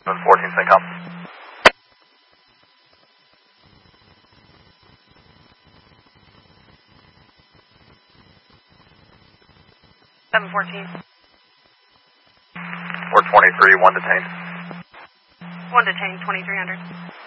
14 CENTCOM. Seven 14. 423, 1 detained. 1 detained, 2300.